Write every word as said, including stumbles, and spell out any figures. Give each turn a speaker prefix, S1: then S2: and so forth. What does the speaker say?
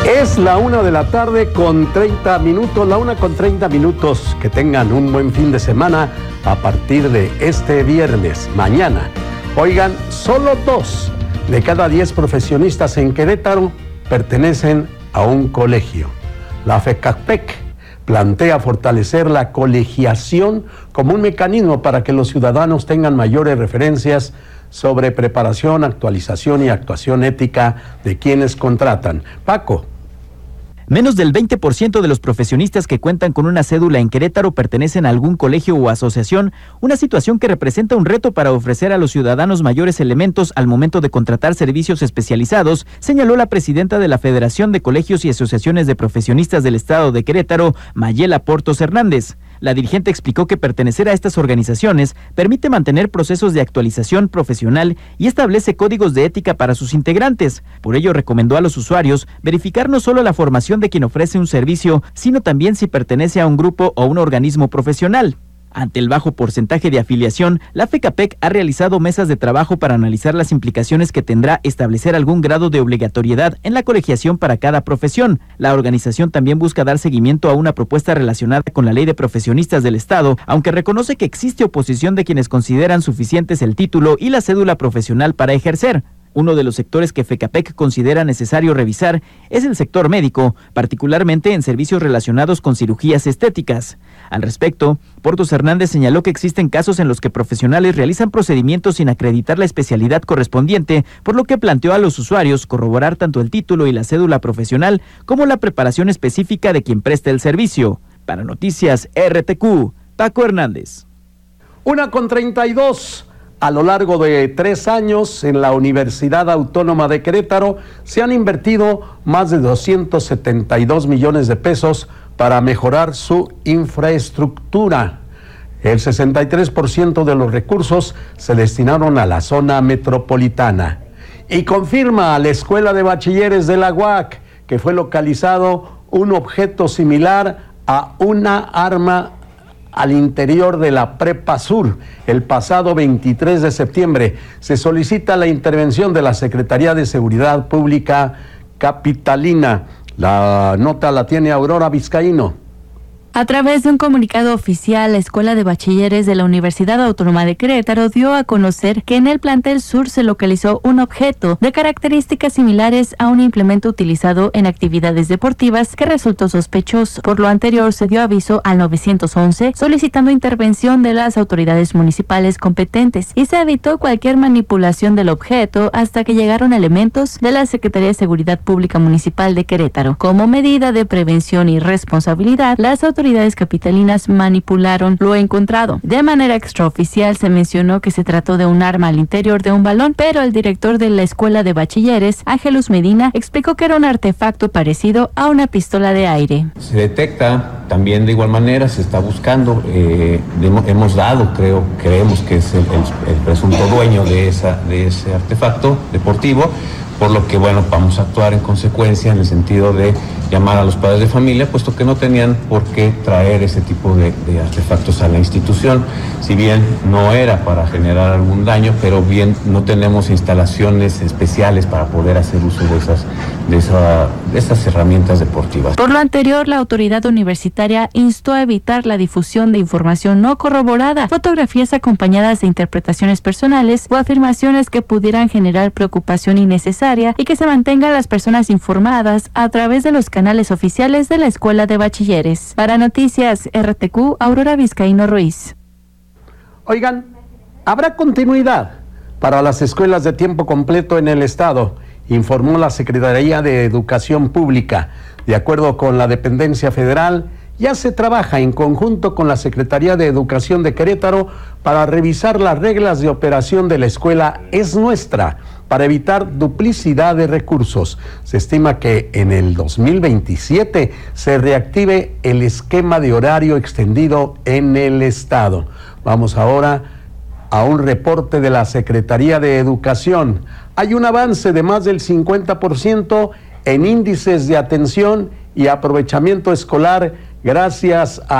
S1: Es la una de la tarde con treinta minutos, la una con treinta minutos. Que tengan un buen fin de semana a partir de este viernes, mañana. Oigan, solo dos de cada diez profesionistas en Querétaro pertenecen a un colegio. La FECAPEC plantea fortalecer la colegiación como un mecanismo para que los ciudadanos tengan mayores referencias sobre preparación, actualización y actuación ética de quienes contratan. Paco.
S2: Menos del veinte por ciento de los profesionistas que cuentan con una cédula en Querétaro pertenecen a algún colegio o asociación, una situación que representa un reto para ofrecer a los ciudadanos mayores elementos al momento de contratar servicios especializados, señaló la presidenta de la Federación de Colegios y Asociaciones de Profesionistas del Estado de Querétaro, Mayela Portos Hernández. La dirigente explicó que pertenecer a estas organizaciones permite mantener procesos de actualización profesional y establece códigos de ética para sus integrantes. Por ello, recomendó a los usuarios verificar no solo la formación de quien ofrece un servicio, sino también si pertenece a un grupo o un organismo profesional. Ante el bajo porcentaje de afiliación, la FECAPEC ha realizado mesas de trabajo para analizar las implicaciones que tendrá establecer algún grado de obligatoriedad en la colegiación para cada profesión. La organización también busca dar seguimiento a una propuesta relacionada con la Ley de Profesionistas del Estado, aunque reconoce que existe oposición de quienes consideran suficientes el título y la cédula profesional para ejercer. Uno de los sectores que FECAPEC considera necesario revisar es el sector médico, particularmente en servicios relacionados con cirugías estéticas. Al respecto, Portos Hernández señaló que existen casos en los que profesionales realizan procedimientos sin acreditar la especialidad correspondiente, por lo que planteó a los usuarios corroborar tanto el título y la cédula profesional como la preparación específica de quien preste el servicio. Para Noticias R T Q, Paco Hernández.
S1: Una con treinta y dos. A lo largo de tres años en la Universidad Autónoma de Querétaro se han invertido más de doscientos setenta y dos millones de pesos para mejorar su infraestructura. El sesenta y tres por ciento de los recursos se destinaron a la zona metropolitana. Y confirma a la Escuela de Bachilleres de la U A C que fue localizado un objeto similar a una arma al interior de la Prepa Sur. El pasado veintitrés de septiembre se solicita la intervención de la Secretaría de Seguridad Pública capitalina. La nota la tiene Aurora Vizcaíno.
S3: A través de un comunicado oficial, la Escuela de Bachilleres de la Universidad Autónoma de Querétaro dio a conocer que en el plantel sur se localizó un objeto de características similares a un implemento utilizado en actividades deportivas que resultó sospechoso. Por lo anterior, se dio aviso al nueve once solicitando intervención de las autoridades municipales competentes y se evitó cualquier manipulación del objeto hasta que llegaron elementos de la Secretaría de Seguridad Pública Municipal de Querétaro. Como medida de prevención y responsabilidad, las autoridades autoridades capitalinas manipularon lo encontrado. De manera extraoficial se mencionó que se trató de un arma al interior de un balón, pero el director de la Escuela de Bachilleres, Ángelus Medina, explicó que era un artefacto parecido a una pistola de aire.
S4: Se detecta también de igual manera, se está buscando, eh, hemos dado, creo, creemos que es el, el, el presunto dueño de, esa, de ese artefacto deportivo, por lo que, bueno, vamos a actuar en consecuencia en el sentido de llamar a los padres de familia, puesto que no tenían por qué traer ese tipo de, de artefactos a la institución. Si bien no era para generar algún daño, pero bien no tenemos instalaciones especiales para poder hacer uso de esas, de esa, de esas herramientas deportivas.
S3: Por lo anterior, la autoridad universitaria instó a evitar la difusión de información no corroborada, fotografías acompañadas de interpretaciones personales o afirmaciones que pudieran generar preocupación innecesaria, y que se mantengan las personas informadas a través de los canales oficiales de la Escuela de Bachilleres. Para Noticias R T Q, Aurora Vizcaíno Ruiz.
S1: Oigan, ¿habrá continuidad para las escuelas de tiempo completo en el estado? Informó la Secretaría de Educación Pública. De acuerdo con la dependencia federal, ya se trabaja en conjunto con la Secretaría de Educación de Querétaro para revisar las reglas de operación de la escuela Es Nuestra, para evitar duplicidad de recursos. Se estima que en el dos mil veintisiete se reactive el esquema de horario extendido en el estado. Vamos ahora a un reporte de la Secretaría de Educación. Hay un avance de más del cincuenta por ciento en índices de atención y aprovechamiento escolar gracias a